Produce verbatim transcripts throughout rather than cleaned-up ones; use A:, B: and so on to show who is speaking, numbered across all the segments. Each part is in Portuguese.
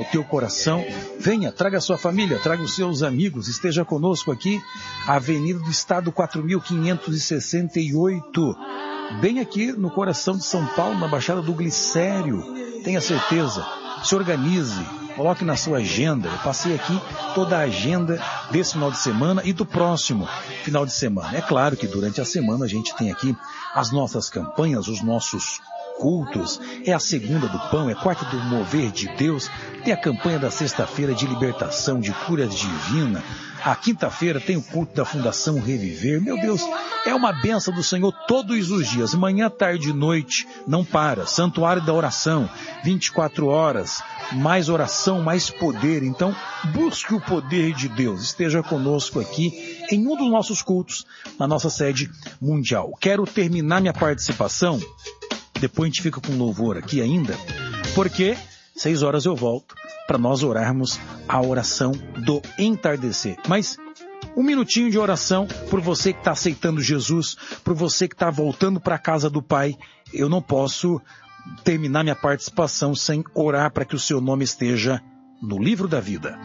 A: teu coração. Venha, traga a sua família, traga os seus amigos, esteja conosco aqui, Avenida do Estado quatro mil quinhentos e sessenta e oito, bem aqui no coração de São Paulo, na Baixada do Glicério. Tenha certeza, se organize, coloque na sua agenda. Eu passei aqui toda a agenda desse final de semana e do próximo final de semana. É claro que durante a semana a gente tem aqui as nossas campanhas, os nossos cultos. É a segunda do pão, é quarta do mover de Deus. Tem a campanha da sexta-feira de libertação, de cura divina. A quinta-feira tem o culto da Fundação Reviver. Meu Deus, é uma bênção do Senhor todos os dias, manhã, tarde e noite, não para. Santuário da oração, vinte e quatro horas, mais oração, mais poder. Então, busque o poder de Deus. Esteja conosco aqui em um dos nossos cultos, na nossa sede mundial. Quero terminar minha participação, depois a gente fica com louvor aqui ainda, porque seis horas eu volto para nós orarmos a oração do entardecer. Mas um minutinho de oração por você que está aceitando Jesus, por você que está voltando para a casa do Pai. Eu não posso terminar minha participação sem orar para que o seu nome esteja no livro da vida.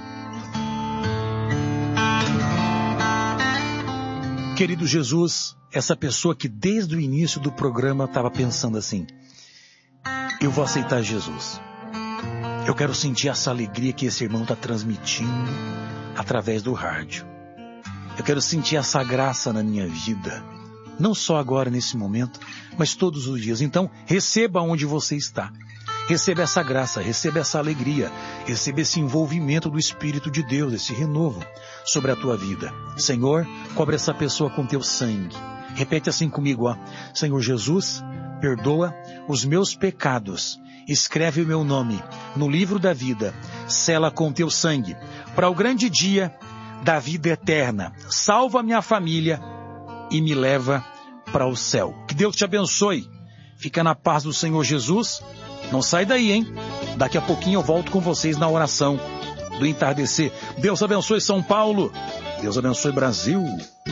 A: Querido Jesus, essa pessoa que desde o início do programa estava pensando assim: eu vou aceitar Jesus. Eu quero sentir essa alegria que esse irmão está transmitindo através do rádio. Eu quero sentir essa graça na minha vida, não só agora nesse momento, mas todos os dias. Então, receba onde você está. Receba essa graça, receba essa alegria, receba esse envolvimento do Espírito de Deus, esse renovo sobre a tua vida. Senhor, cobre essa pessoa com teu sangue. Repete assim comigo, ó. Senhor Jesus, perdoa os meus pecados. Escreve o meu nome no livro da vida. Sela com teu sangue para o grande dia da vida eterna. Salva minha família e me leva para o céu. Que Deus te abençoe. Fica na paz do Senhor Jesus. Não sai daí, hein? Daqui a pouquinho eu volto com vocês na oração do entardecer. Deus abençoe São Paulo. Deus abençoe Brasil.